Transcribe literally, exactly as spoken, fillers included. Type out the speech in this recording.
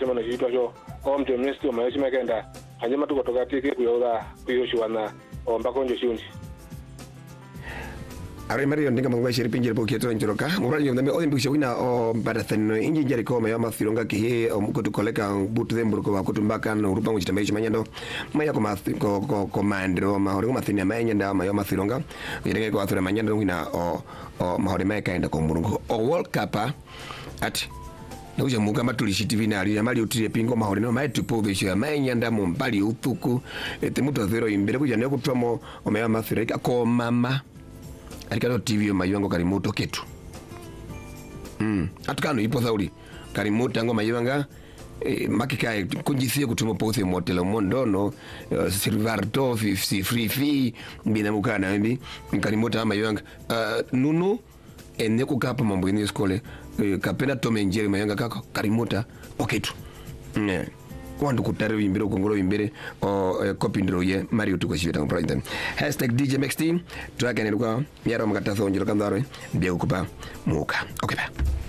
sema na jipa jo om to minister ma yesi mekenda hanyuma tuko toka tike kuyoda kuyoshwana omba konjo shunji Ari Mario ndinga mangwa shiri pinjere poketo njoroka murali ndame o mbikisha wina o barathano inji njari ko ma yama fironga ki o mukoto koleka butu themburu ko kutumbaka no rupa mu chitambe chimanyando maya ko ma ko ko komandro ma hore ma thina manyanda ma yama fironga yirenge ko athura manyando wina o o ma hore mai kaenda ko murungu o world cup at Nauja muga matulishiti vinali amali utire pingo mahore no mai tupo besho manyanda mu mbali utuku ete muto zero imbere kuja ne kutwamo o ma yama fireka ko mama Alikano T V mayuango karimoto ketu. Mm. Atukano ipo thauri. Karimoto ngo mayuanga eh, makika kunjisia kutumo pose motelo mondono uh, silvarto fifty free fee bina mukana mbi karimoto mayuanga uh, nunu ene kukapa mambo ni skole uh, kapenda tome njeri mayanga kako karimota oketu. Mm. Kwandu kutare wimbere kongolo wimbere o uh, kopindro ye Mario tukashita ngo president hashtag D J Max Team track ene luka yaro mkatazo njiro kandaro bia ukupa muka okay ba